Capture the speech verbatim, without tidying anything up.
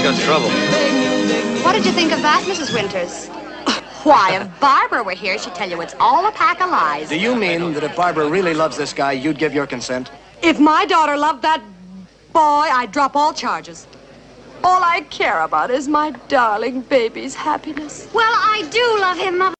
got trouble. What did you think of that, Missus Winters? Why, if Barbara were here, she'd tell you it's all a pack of lies. Do you mean that if Barbara really loves this guy, you'd give your consent? If my daughter loved that boy, I'd drop all charges. All I care about is my darling baby's happiness. Well, I do love him, Mother.